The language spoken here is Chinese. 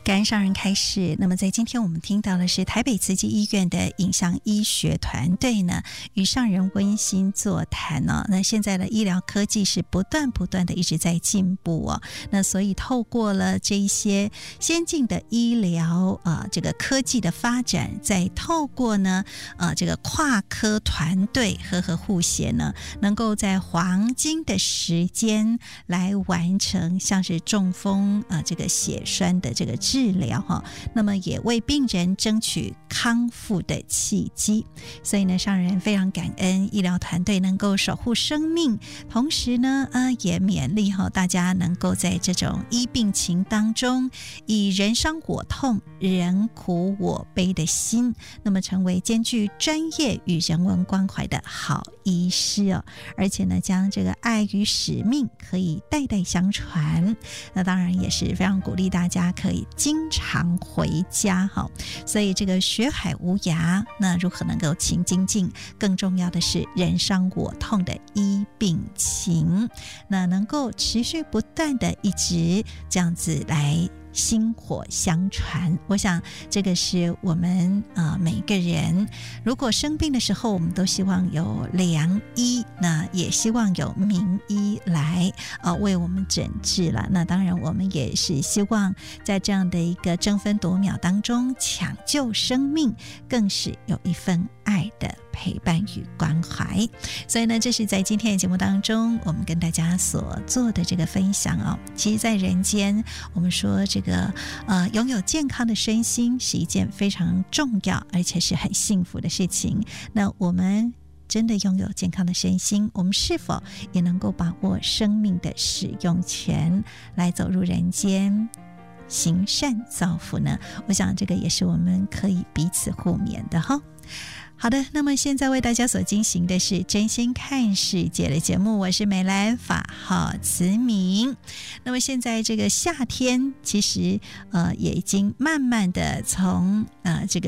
感恩上人开示。那么在今天我们听到的是台北慈济医院的影像医学团队呢与上人温馨座谈哦。那现在的医疗科技是不断的一直在进步哦。那所以透过了这一些先进的医疗这个科技的发展，再透过呢这个跨科团队和互协呢，能够在黄金的时间来完成像是中风这个血栓的这个治疗哈，那么也为病人争取康复的契机。所以呢，上人非常感恩医疗团队能够守护生命，同时呢也勉励大家能够在这种医病情当中，以人伤我痛、人苦我悲的心，那么成为兼具专业与人文关怀的好医师哦。而且呢，将这个爱与使命可以代代相传。那当然也是非常鼓励大家可以经常回家哈。所以这个学海无涯，那如何能够勤精进？更重要的是人伤我痛的医病情，那能够持续不断的一直这样子来薪火相传。我想这个是我们每一个人如果生病的时候，我们都希望有良医，那也希望有名医来为我们诊治了。那当然我们也是希望在这样的一个争分夺秒当中抢救生命，更是有一份爱的陪伴与关怀。所以呢，这是在今天的节目当中我们跟大家所做的这个分享哦。其实在人间，我们说这个拥有健康的身心是一件非常重要而且是很幸福的事情。那我们真的拥有健康的身心，我们是否也能够把握生命的使用权，来走入人间行善造福呢？我想这个也是我们可以彼此互勉的哈。好的，那么现在为大家所进行的是真心看世界的节目，我是美兰，法号慈明。那么现在这个夏天其实也已经慢慢的从这个